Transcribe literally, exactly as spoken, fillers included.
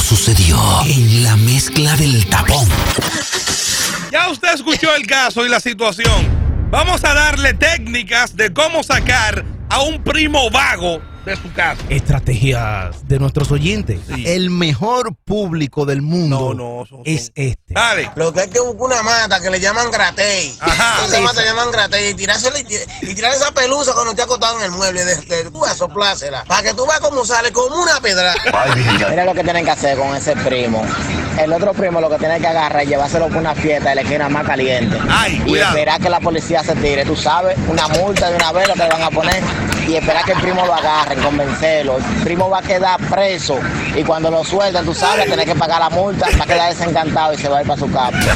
sucedió en la mezcla del tapón. Ya usted escuchó el caso y la situación. Vamos a darle técnicas de cómo sacar a un primo vago de su casa. Estrategias de nuestros oyentes. Sí. El mejor público del mundo No, no, son- es este. Dale. Lo que hay que buscar una mata que le llaman gratey. Ajá. Esa mata le llaman gratey y tirársela y, tir- y tirar esa pelusa cuando esté acostado en el mueble. De, de, tú vas a soplársela. Para que tú veas cómo sale como una pedra. Mira lo que tienen que hacer con ese primo. El otro primo lo que tiene que agarrar y llevárselo por una fiesta de la esquina más caliente. Ay, y cuidado. esperar que la policía se tire, tú sabes, una multa de una vez lo que le van a poner. Y esperar que el primo lo agarre, convencerlo. El primo va a quedar preso. Y cuando lo suelten, tú sabes, tiene que pagar la multa, va a quedar desencantado y se va a ir para su casa.